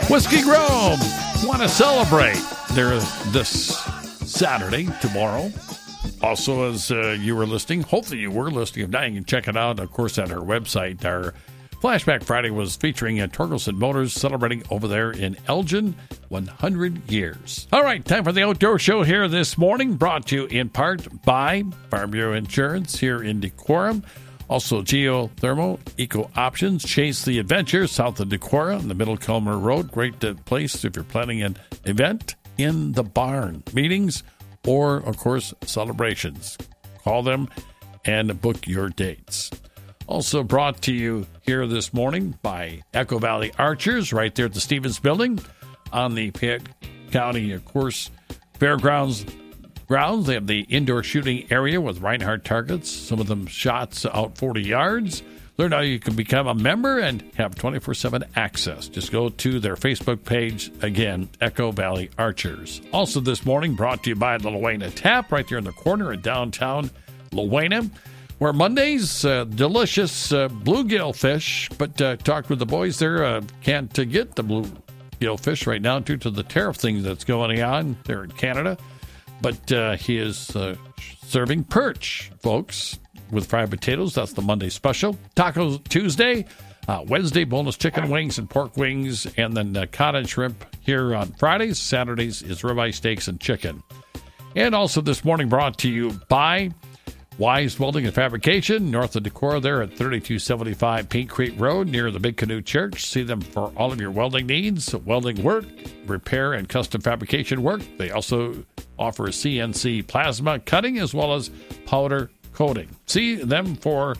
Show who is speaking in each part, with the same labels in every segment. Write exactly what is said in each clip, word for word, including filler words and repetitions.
Speaker 1: Whiskey Grove want to celebrate. They're this Saturday, tomorrow. Also, as uh, you were listening, hopefully you were listening. If not, you can check it out, of course, at our website. Our Flashback Friday was featuring uh, Torkelson Motors celebrating over there in Elgin, one hundred years. All right, time for the Outdoor Show here this morning, brought to you in part by Farm Bureau Insurance here in Decorum. Also, Geothermal Eco Options, Chase the Adventure, south of Decorah on the Middle Culmer Road. Great uh, place if you're planning an event in the barn. Meetings or, of course, celebrations. Call them and book your dates. Also brought to you here this morning by Echo Valley Archers, right there at the Stevens Building on the Pitt County, of course, Fairgrounds grounds. They have the indoor shooting area with Reinhardt targets, some of them shots out forty yards. Learn how you can become a member and have twenty-four seven access. Just go to their Facebook page, again, Echo Valley Archers. Also this morning, brought to you by the Luena Tap, right there in the corner of downtown Luena, where Mondays, uh, delicious uh, bluegill fish, but uh, talked with the boys there, uh, can't uh, get the bluegill fish right now due to the tariff thing that's going on there in Canada. But uh, he is uh, serving perch, folks, with fried potatoes. That's the Monday special. Tacos Tuesday, uh, Wednesday, boneless chicken wings and pork wings, and then uh, cottage shrimp here on Fridays. Saturdays is ribeye steaks and chicken. And also this morning brought to you by Wise Welding and Fabrication, north of Decorah there at thirty-two seventy-five Pink Creek Road near the Big Canoe Church. See them for all of your welding needs, welding work, repair, and custom fabrication work. They also offer C N C plasma cutting as well as powder coating. See them for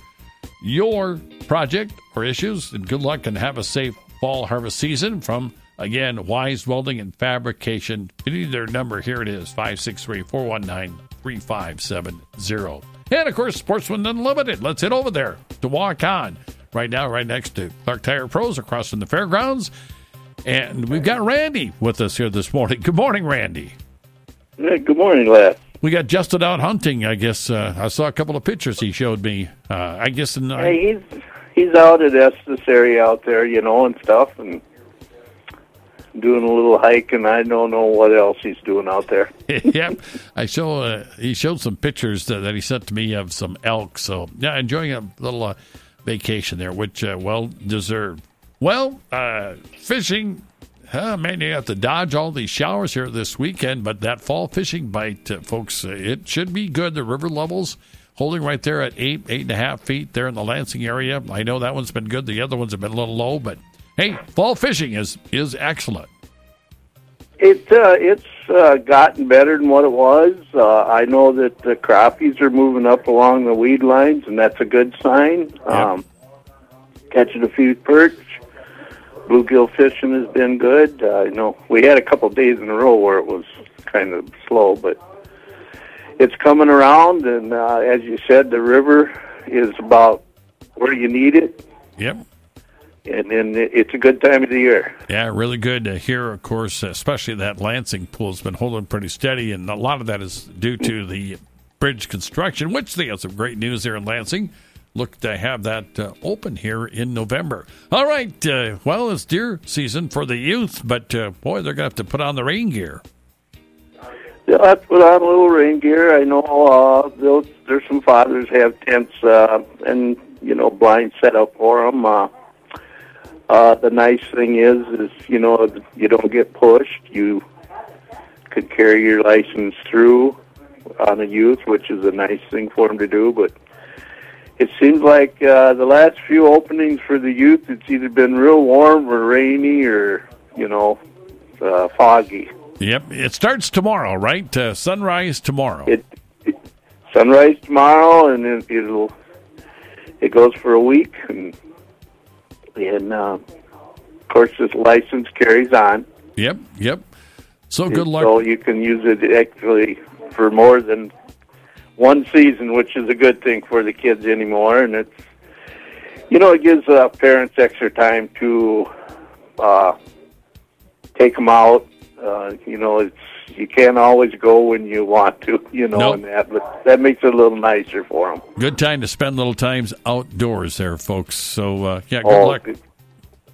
Speaker 1: your project or issues, and good luck and have a safe fall harvest season from, again, Wise Welding and Fabrication. If you need their number, here it is, five six three, four one nine, three five seven zero. And, of course, Sportsman Unlimited. Let's head over there to walk on right now, right next to Clark Tire Pros across from the fairgrounds. And we've got Randy with us here this morning. Good morning, Randy.
Speaker 2: Hey, good morning, lad.
Speaker 1: We got Justin out hunting, I guess. Uh, I saw a couple of pictures he showed me. Uh, I guess. In, uh,
Speaker 2: hey, he's he's out at Estes area out there, you know, and stuff, and doing a little hike, and I don't know what else he's doing out there.
Speaker 1: Yep, I show. Uh, he showed some pictures that, that he sent to me of some elk. So yeah, enjoying a little uh, vacation there, which uh, well deserved. Well, uh, fishing. Uh, man, you have to dodge all these showers here this weekend, but that fall fishing bite, uh, folks, uh, it should be good. The river levels holding right there at eight, eight and a half feet there in the Lansing area. I know that one's been good. The other ones have been a little low, but hey, fall fishing is is excellent.
Speaker 2: It uh, it's uh, gotten better than what it was. Uh, I know that the crappies are moving up along the weed lines, and that's a good sign.
Speaker 1: Yep.
Speaker 2: Um, catching a few perch. Bluegill fishing has been good. Uh, you know, we had a couple days in a row where it was kind of slow, but it's coming around. And uh, as you said, the river is about where you need it.
Speaker 1: Yep.
Speaker 2: And then it's a good time of the year.
Speaker 1: Yeah, really good to hear, of course, especially that Lansing pool has been holding pretty steady, and a lot of that is due to the bridge construction, which they have some great news there in Lansing. Look to have that uh, open here in November. All right. Uh, well, it's deer season for the youth, but uh, boy, they're going to have to put on the rain gear.
Speaker 2: They'll have to put on a little rain gear. I know uh, they'll, there's some fathers have tents uh, and, you know, blinds set up for them. Uh, uh, the nice thing is, is, you know, you don't get pushed. You could carry your license through on a youth, which is a nice thing for them to do, but it seems like uh, the last few openings for the youth, it's either been real warm or rainy or, you know, uh, foggy.
Speaker 1: Yep. It starts tomorrow, right? Uh, sunrise tomorrow.
Speaker 2: It, it sunrise tomorrow, and it, it'll it goes for a week, and and uh, of course this license carries on.
Speaker 1: Yep. Yep. So good luck.
Speaker 2: So you can use it actually for more than one season, which is a good thing for the kids anymore, and it's, you know, it gives uh, parents extra time to uh, take them out. Uh, you know, it's you can't always go when you want to, you know,
Speaker 1: nope.
Speaker 2: and that, but that makes it a little nicer for them.
Speaker 1: Good time to spend little times outdoors there, folks. So, uh, yeah, good
Speaker 2: oh,
Speaker 1: luck.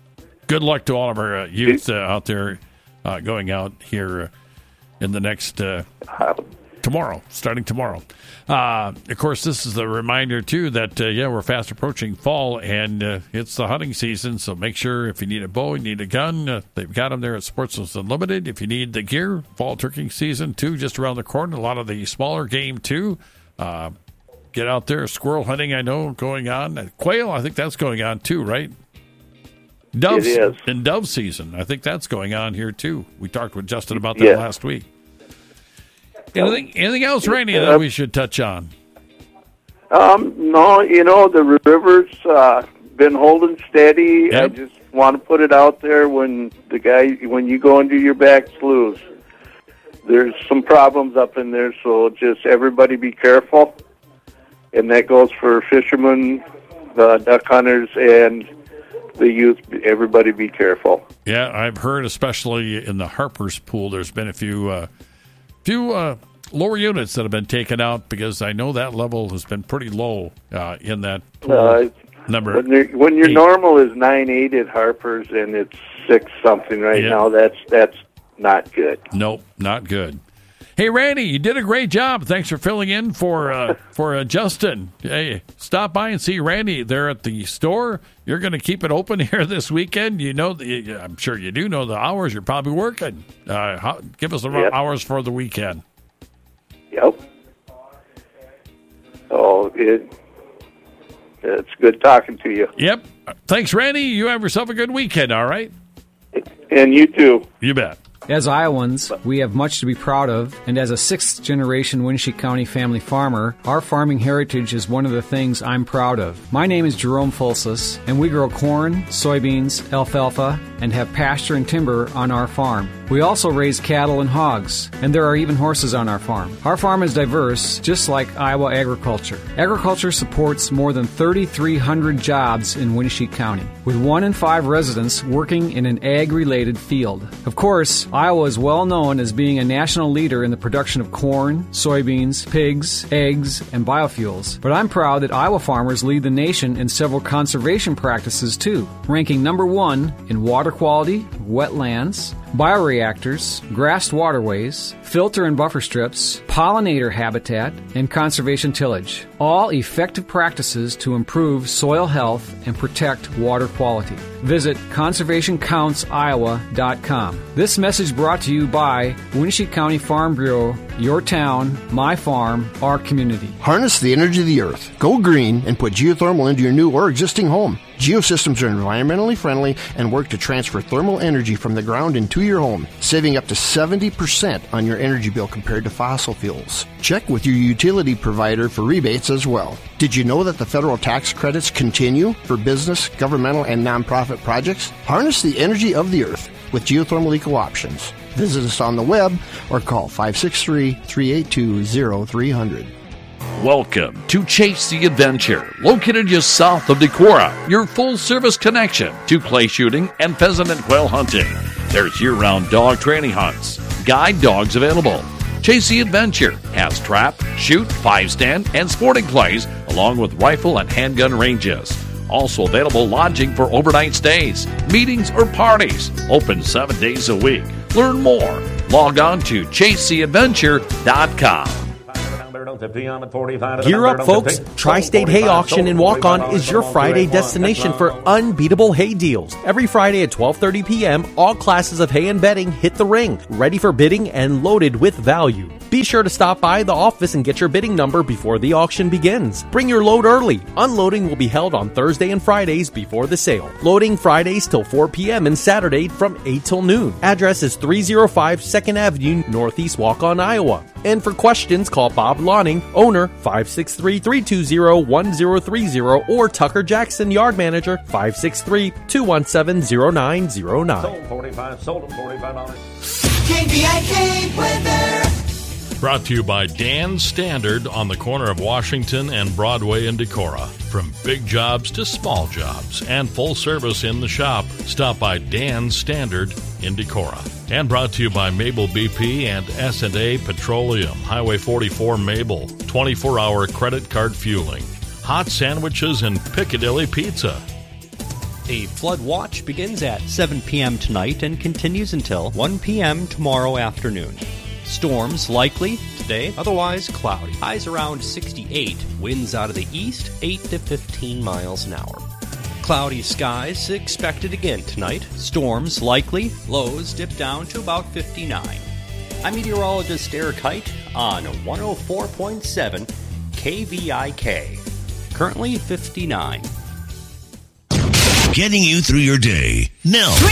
Speaker 1: Good luck to all of our uh, youth uh, out there uh, going out here uh, in the next uh, tomorrow, starting tomorrow. Uh, of course, this is a reminder, too, that, uh, yeah, we're fast approaching fall, and uh, it's the hunting season, so make sure if you need a bow, you need a gun, uh, they've got them there at Sportsman's Unlimited. If you need the gear, fall turkey season, too, just around the corner. A lot of the smaller game, too. Uh, get out there. Squirrel hunting, I know, going on. Quail, I think that's going on, too, right? Doves,
Speaker 2: it is.
Speaker 1: In dove season, I think that's going on here, too. We talked with Justin about that
Speaker 2: yeah.
Speaker 1: last week. Anything, anything else, Randy, that we should touch on?
Speaker 2: Um, no, you know, the river's uh, been holding steady.
Speaker 1: Yep.
Speaker 2: I just want to put it out there when the guy, when you go into your back sloughs, there's some problems up in there, so just everybody be careful. And that goes for fishermen, the duck hunters, and the youth. Everybody be careful.
Speaker 1: Yeah, I've heard, especially in the Harper's Pool, there's been a few... Uh, few uh, lower units that have been taken out because I know that level has been pretty low uh, in that pool.
Speaker 2: Uh,
Speaker 1: number.
Speaker 2: When, when your
Speaker 1: eight.
Speaker 2: normal is nine eight at Harper's and it's six something right
Speaker 1: yeah.
Speaker 2: now, that's that's not good.
Speaker 1: Nope, not good. Hey, Randy, you did a great job. Thanks for filling in for uh, for uh, Justin. Hey, stop by and see Randy there at the store. You're going to keep it open here this weekend. You know, the, I'm sure you do know the hours you're probably working. Uh, how, give us the
Speaker 2: Yep.
Speaker 1: hours for the weekend.
Speaker 2: Yep. Oh, it, it's good talking to you.
Speaker 1: Yep. Thanks, Randy. You have yourself a good weekend, all right?
Speaker 2: And you too.
Speaker 1: You bet.
Speaker 3: As Iowans, we have much to be proud of, and as a sixth-generation Winnebago County family farmer, our farming heritage is one of the things I'm proud of. My name is Jerome Fulsus, and we grow corn, soybeans, alfalfa, and have pasture and timber on our farm. We also raise cattle and hogs, and there are even horses on our farm. Our farm is diverse, just like Iowa agriculture. Agriculture supports more than thirty-three hundred jobs in Winnebago County, with one in five residents working in an ag-related field. Of course, Iowa is well known as being a national leader in the production of corn, soybeans, pigs, eggs, and biofuels. But I'm proud that Iowa farmers lead the nation in several conservation practices too, ranking number one in water quality, wetlands, bioreactors, grassed waterways, filter and buffer strips, pollinator habitat, and conservation tillage. All effective practices to improve soil health and protect water quality. Visit conservation counts iowa dot com. This message brought to you by Winnebago County Farm Bureau, your town, my farm, our community.
Speaker 4: Harness the energy of the earth. Go green and put geothermal into your new or existing home. Geosystems are environmentally friendly and work to transfer thermal energy from the ground into your home, saving up to seventy percent on your energy bill compared to fossil fuels. Check with your utility provider for rebates as well. Did you know that the federal tax credits continue for business, governmental, and nonprofit projects? Harness the energy of the earth with geothermal eco options. Visit us on the web or call five six three, three eight two, zero three zero zero.
Speaker 5: Welcome to Chase the Adventure, located just south of Decorah, your full-service connection to clay shooting and pheasant and quail hunting. There's year-round dog training hunts, guide dogs available. Chase the Adventure has trap, shoot, five-stand, and sporting clays, along with rifle and handgun ranges. Also available lodging for overnight stays, meetings, or parties. Open seven days a week. Learn more. Log on to chase the adventure dot com.
Speaker 6: Gear up, folks. Tri-State Hay Auction in Waukon is your Friday destination for unbeatable hay deals. Every Friday at twelve thirty p.m., all classes of hay and bedding hit the ring, ready for bidding and loaded with value. Be sure to stop by the office and get your bidding number before the auction begins. Bring your load early. Unloading will be held on Thursday and Fridays before the sale. Loading Fridays till four p.m. and Saturday from eight till noon. Address is three oh five second Avenue, Northeast Waukon, Iowa. And for questions, call Bob Lawning, owner, five six three, three two zero, one zero three zero, or Tucker Jackson, yard manager, five six three, two one seven, zero nine zero nine.
Speaker 7: Sold forty-five, sold them forty-five dollars.
Speaker 8: K B I K weather.
Speaker 9: Brought to you by Dan Standard on the corner of Washington and Broadway in Decorah. From big jobs to small jobs and full service in the shop, stop by Dan Standard in Decorah. And brought to you by Mabel B P and S and A Petroleum, Highway forty-four Mabel, twenty-four hour credit card fueling, hot sandwiches and Piccadilly Pizza.
Speaker 10: A flood watch begins at seven p.m. tonight and continues until one p.m. tomorrow afternoon. Storms likely today, otherwise cloudy. Highs around sixty-eight. Winds out of the east, eight to fifteen miles an hour. Cloudy skies expected again tonight. Storms likely. Lows dip down to about fifty-nine. I'm meteorologist Eric Height on one oh four point seven K V I K. Currently fifty-nine.
Speaker 11: Getting you through your day. Now.